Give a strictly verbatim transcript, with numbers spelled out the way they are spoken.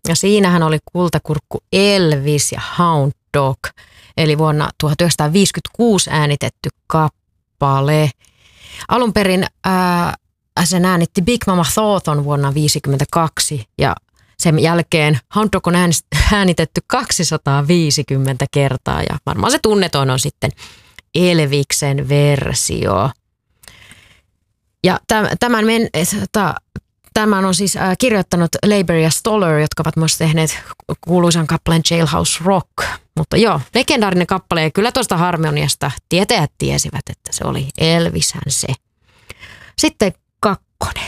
Ja siinähän oli kultakurkku Elvis ja Hound Dog, eli vuonna tuhatyhdeksänsataaviisikymmentäkuusi äänitetty kappale. Alun perin ää, sen äänitti Big Mama Thornton vuonna tuhatyhdeksänsataaviisikymmentäkaksi ja sen jälkeen Hound Dog on äänitetty kaksisataaviisikymmentä kertaa ja varmaan se tunnetoin on sitten Elviksen versio. Ja tämän, men, tämän on siis äh, kirjoittanut Leiber ja Stoller, jotka ovat myös tehneet kuuluisan kappaleen Jailhouse Rock. Mutta joo, legendaarinen kappale ja kyllä tuosta harmoniasta tietäjät tiesivät, että se oli Elvishän se. Sitten kakkonen.